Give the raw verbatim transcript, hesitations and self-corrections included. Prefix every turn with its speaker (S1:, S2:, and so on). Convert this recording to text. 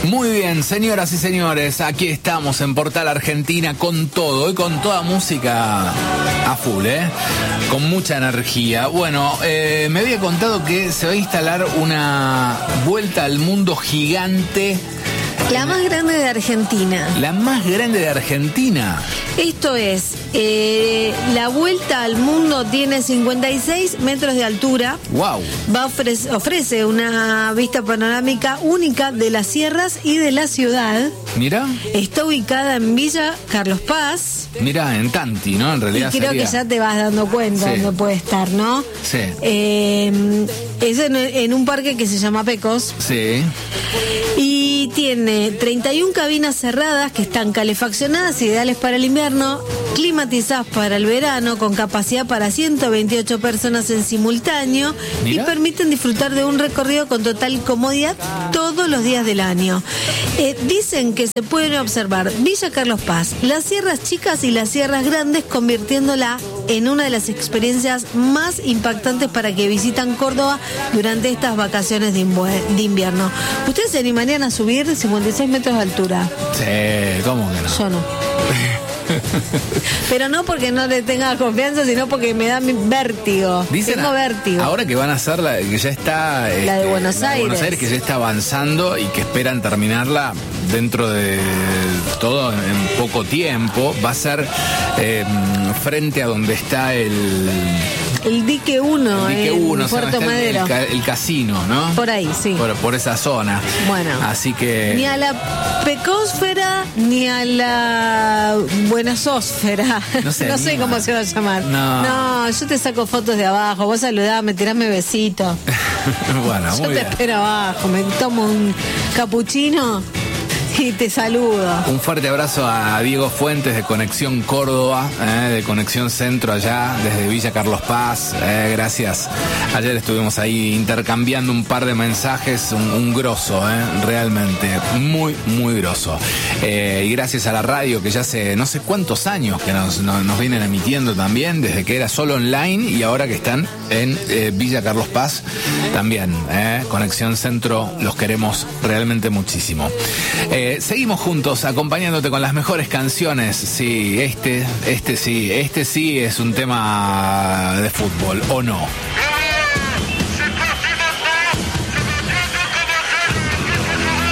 S1: Muy bien, señoras y señores, aquí estamos en Portal Argentina con todo y con toda música a full, ¿eh? Con mucha energía. Bueno, eh, me había contado que se va a instalar una vuelta al mundo gigante.
S2: La más grande de Argentina.
S1: La más grande de Argentina.
S2: Esto es, eh, la vuelta al mundo tiene cincuenta y seis metros de altura.
S1: Wow.
S2: Va ofrece, ofrece una vista panorámica única de las sierras y de la ciudad.
S1: Mira.
S2: Está ubicada en Villa Carlos Paz.
S1: Mira, en Tanti, ¿no? En realidad
S2: y creo
S1: sería...
S2: que ya te vas dando cuenta
S1: sí.
S2: dónde puede estar, ¿no?
S1: Sí.
S2: Eh, es en, en un parque que se llama Pecos.
S1: Sí.
S2: Y tiene treinta y una cabinas cerradas que están calefaccionadas, ideales para el invierno, climatizadas para el verano, con capacidad para ciento veintiocho personas en simultáneo. Mirá. Y permiten disfrutar de un recorrido con total comodidad todos los días del año. Eh, dicen que se pueden observar Villa Carlos Paz, las sierras chicas y las sierras grandes, convirtiéndola en una de las experiencias más impactantes para que visitan Córdoba durante estas vacaciones de, inv- de invierno. ¿Ustedes se animarían a subir cincuenta y seis metros de altura?
S1: Sí, ¿cómo que no?
S2: Yo no. Pero no porque no le tenga confianza, sino porque me da vértigo.
S1: Dicen
S2: Tengo
S1: a,
S2: vértigo.
S1: Ahora que van a hacer la que ya está
S2: la
S1: este,
S2: de Buenos
S1: la de
S2: Aires.
S1: Buenos Aires, que ya está avanzando y que esperan terminarla dentro de todo en poco tiempo. Va a ser eh, frente a donde está el
S2: el dique uno,
S1: el dique
S2: en
S1: uno,
S2: Puerto
S1: o sea,
S2: Madero.
S1: El, el, el casino, ¿no?
S2: Por ahí, sí.
S1: Por, por esa zona.
S2: Bueno.
S1: Así que...
S2: Ni a la pecósfera, ni a la buenasósfera. No sé, no sé cómo se va a llamar.
S1: No.
S2: No, yo te saco fotos de abajo, vos saludame, tirame besito.
S1: Bueno,
S2: yo
S1: muy
S2: te
S1: bien.
S2: espero abajo, me tomo un capuchino y te saludo.
S1: Un fuerte abrazo a Diego Fuentes de Conexión Córdoba, eh, de Conexión Centro allá, desde Villa Carlos Paz. Eh, gracias. Ayer estuvimos ahí intercambiando un par de mensajes, un, un grosso, eh, realmente, muy, muy grosso. Eh, y gracias a la radio que ya hace no sé cuántos años que nos, nos, nos vienen emitiendo también, desde que era solo online y ahora que están en eh, Villa Carlos Paz también. Eh, Conexión Centro, los queremos realmente muchísimo. Eh, seguimos juntos acompañándote con las mejores canciones. Sí, este, este sí, este sí es un tema de fútbol, ¿o no?